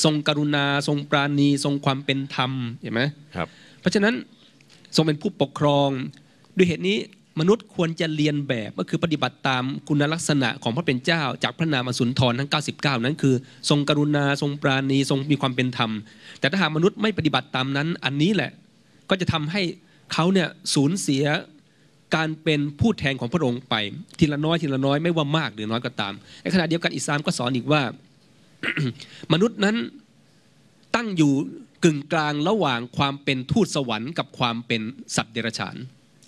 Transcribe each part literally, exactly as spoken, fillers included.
ทรงกรุณาทรงปราณีทรงความเป็นธรรมเห็นไหมครับเพราะฉะนั้นทรงเป็นผู้ปกครองด้วยเหตุนี้มนุษย์ควรจะเรียนแบบก็คือปฏิบัติตามคุณลักษณะของพระเป็นเจ้าจากพระนามอสุนทรทั้งเก้าสิบเก้านั้นคือทรงกรุณาทรงปราณีทรงมีความเป็นธรรมแต่ถ้าหากมนุษย์ไม่ปฏิบัติตามนั้นอันนี้แหละก็จะทำให้เขาเนี่ยสูญเสียการเป็นผู้แทนของพระองค์ไปทีละน้อยทีละน้อยไม่ว่ามากหรือน้อยก็ตามในขณะเดียวกันอิสลามก็สอนอีกว่า มนุษย์นั้นตั้งอยู่กึ่งกลางระหว่างความเป็นทูตสวรรค์กับความเป็นสัตว์เดรัจฉาน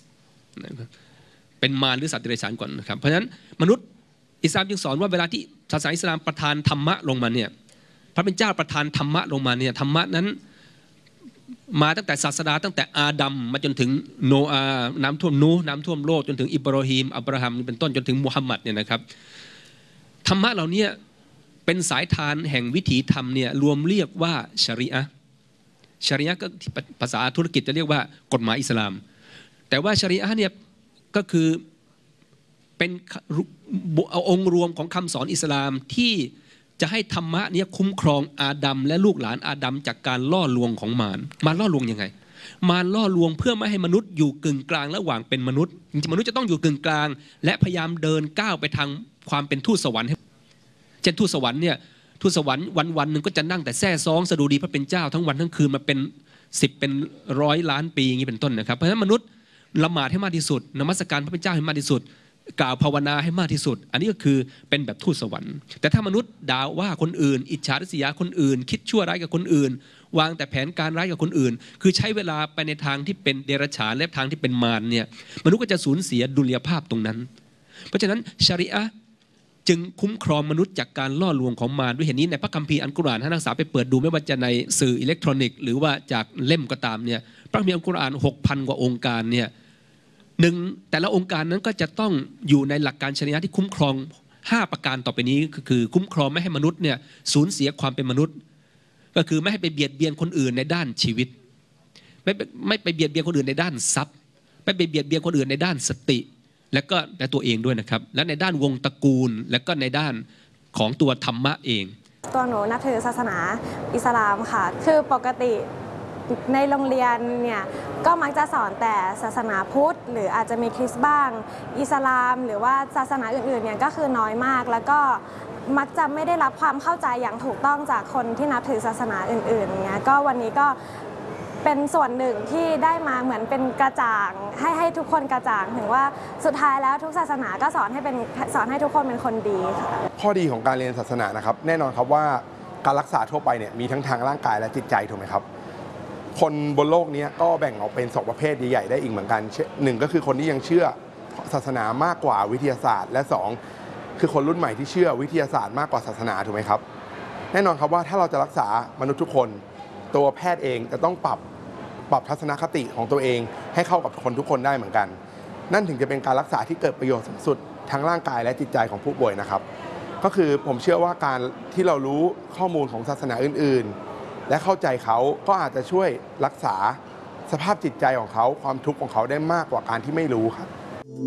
เป็นมารหรือสัตว์เดรัจฉานก่อนนะครับเพราะฉะนั้นมนุษย์อิสลามจึงสอนว่าเวลาที่ศาสนาอิสลามประทานธรรมะลงมาเนี่ยพระเป็นเจ้าประทานธรรมะลงมาเนี่ยธรรมะนั้นมาตั้งแต่ศาสดาตั้งแต่อาดัมมาจนถึงโนอาห์น้ำท่วมนูห์น้ำท่วมโลกจนถึงอิบราฮิมอับราฮัมเป็นต้นจนถึงมุฮัมมัดเนี่ยนะครับธรรมะเหล่านี้เป็นสายทานแห่งวิถีธรรมเนี่ยรวมเรียกว่าชะรีอะห์ชะรีอะห์ก็ภาษาธุรกิจจะเรียกว่ากฎหมายอิสลามแต่ว่าชะรีอะห์เนี่ยก็คือเป็นเอาองค์รวมของคำสอนอิสลามที่จะให้ธรรมะนี้คุ้มครองอาดัมและลูกหลานอาดัมจากการล่อลวงของมารมารล่อลวงยังไงมารล่อลวงเพื่อไม่ให้มนุษย์อยู่กึ่งกลางระหว่างเป็นมนุษย์จริงๆมนุษย์จะต้องอยู่กึ่งกลางและพยายามเดินก้าวไปทางความเป็นทูตสวรรค์เช่นทูตสวรรค์เนี่ยทูตสวรรค์วันวันหนึ่งก็จะนั่งแต่แซ่ซองสดุดีพระเป็นเจ้าทั้งวันทั้งคืนมาเป็นสิบเป็นร้อยล้านปีอย่างนี้เป็นต้นนะครับเพราะฉะนั้นมนุษย์ละหมาดให้มากที่สุดนมัสการพระเป็นเจ้าให้มากที่สุดกล่าวภาวนาให้มากที่สุดอันนี้ก็คือเป็นแบบทูตสวรรค์แต่ถ้ามนุษย์ด่าว่าคนอื่นอิจฉาริษยาคนอื่นคิดชั่วร้ายกับคนอื่นวางแต่แผนการร้ายกับคนอื่นคือใช้เวลาไปในทางที่เป็นเดรัจฉานและทางที่เป็นมารเนี่ยมนุษย์ก็จะสูญเสียดุลยภาพตรงนั้นเพราะฉะนั้นชะรีอะห์จึงคุ้มครองมนุษย์จากการล่อลวงของมารด้วยเหตุนี้ในพระคัมภีร์อัลกุรอานท่านนักศึกษาไปเปิดดูไม่ว่าจะในสื่ออิเล็กทรอนิกส์หรือว่าจากเล่มก็ตามเนี่ยพระคัมภีร์อัลกุรอาน หกพัน กว่าองค์การเนี่ยหนึ่งแต่ละองค์การนั้นก็จะต้องอยู่ในหลักการชะรีอะห์ที่คุ้มครองห้าประการต่อไปนี้ก็คือคุ้มครองไม่ให้มนุษย์เนี่ยสูญเสียความเป็นมนุษย์ก็คือไม่ให้ไปเบียดเบียนคนอื่นในด้านชีวิตไม่ไม่ไปเบียดเบียนคนอื่นในด้านทรัพย์ไม่ไปเบียดเบียนคนอื่นในด้านสติและก็ในตัวเองด้วยนะครับและในด้านวงตระกูลและก็ในด้านของตัวธรรมะเองตัวหนูนับถือศาสนาอิสลามค่ะคือปกติในโรงเรียนเนี่ยก็มักจะสอนแต่ศาสนาพุทธหรืออาจจะมีคริสต์บ้างอิสลามหรือว่าศาสนาอื่นๆเนี่ยก็คือน้อยมากแล้วก็มักจะไม่ได้รับความเข้าใจอย่างถูกต้องจากคนที่นับถือศาสนาอื่นๆอย่างเงี้ยก็วันนี้ก็เป็นส่วนหนึ่งที่ได้มาเหมือนเป็นกระจ่างให้ให้ทุกคนกระจ่างถึงว่าสุดท้ายแล้วทุกศาสนาก็สอนให้เป็นสอนให้ทุกคนเป็นคนดีค่ะข้อดีของการเรียนศาสนานะครับแน่นอนครับว่าการรักษาทั่วไปเนี่ยมีทั้งทางร่างกายและจิตใจถูกไหมครับคนบนโลกนี้ก็แบ่งออกเป็นสองประเภทใหญ่ๆได้อีกเหมือนกันหนึ่งก็คือคนที่ยังเชื่อศาสนามากกว่าวิทยาศาสตร์และสองคือคนรุ่นใหม่ที่เชื่อวิทยาศาสตร์มากกว่าศาสนาถูกไหมครับแน่นอนครับว่าถ้าเราจะรักษามนุษย์ทุกคนตัวแพทย์เองจะต้องปรับปรับทัศนคติของตัวเองให้เข้ากับคนทุกคนได้เหมือนกันนั่นถึงจะเป็นการรักษาที่เกิดประโยชน์สูงสุดทั้งร่างกายและจิตใจของผู้ป่วยนะครับก็คือผมเชื่อว่าการที่เรารู้ข้อมูลของศาสนาอื่นๆและเข้าใจเขาก็อาจจะช่วยรักษาสภาพจิตใจของเขาความทุกข์ของเขาได้มากกว่าการที่ไม่รู้ครับ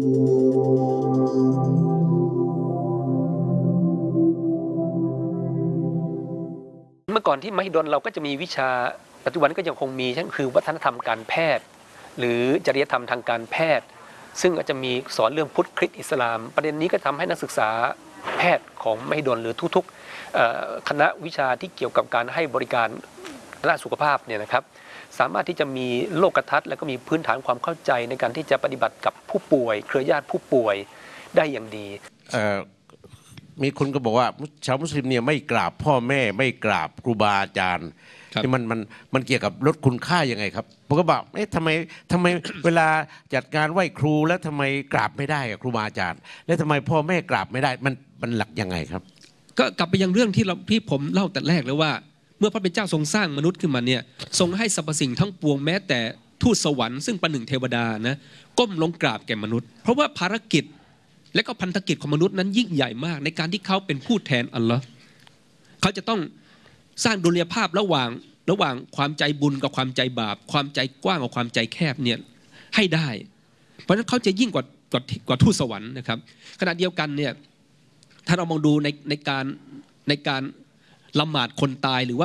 เมื่อก่อนที่มหิดลเราก็จะมีวิชาปัจจุบันก็ยังคงมีนั่นคือวัฒนธรรมการแพทย์หรือจริยธรรมทางการแพทย์ซึ่งอาจจะมีสอนเรื่องพุทธคริสต์อิสลามประเด็นนี้ก็ทำให้นักศึกษาแพทย์ของมหิดลหรือทุกๆคณะวิชาที่เกี่ยวกับการให้บริการด้านสุขภาพเนี่ยนะครับสามารถที่จะมีโลกทัศน์และก็มีพื้นฐานความเข้าใจในการที่จะปฏิบัติกับผู้ป่วยเครือญาติผู้ป่วยได้อย่างดีมีคนก็บอกว่าชาวมุสลิมเนี่ยไม่กราบพ่อแม่ไม่กราบครูบาอาจารย์ที่มันมันมันเกี่ยวกับลดคุณค่ายังไงครับผมก็บอกเอ๊ะทำไมทำไมเวลาจัดการไหว้ครูแล้วทำไมกราบไม่ได้กับครูบาอาจารย์แล้วทำไมพ่อแม่กราบไม่ได้มันมันหลักยังไงครับก็กลับไปยังเรื่องที่เราที่ผมเล่าแต่แรกเลยว่าเมื่อพระเป็นเจ้าทรงสร้างมนุษย์ขึ้นมาเนี่ยทรงให้สรรพสิ่งทั้งปวงแม้แต่ทูตสวรรค์ซึ่งประหนึ่งเทวดานะก้มลงกราบแก่มนุษย์เพราะว่าภารกิจและก็พันธกิจของมนุษย์นั้นยิ่งใหญ่มากในการที่เขาเป็นผู้แทนอัลลอฮ์เขาจะต้องสร้างดุลยภาพระหว่างระหว่างความใจบุญกับความใจบาปความใจกว้างกับความใจแคบเนี่ยให้ได้เพราะฉะนั้นเขาจะยิ่งกว่ากว่ากว่าทูตสวรรค์นะครับขณะเดียวกันเนี่ยถ้าเรามองดูในในการในการละหมาดคนตายหรือว่า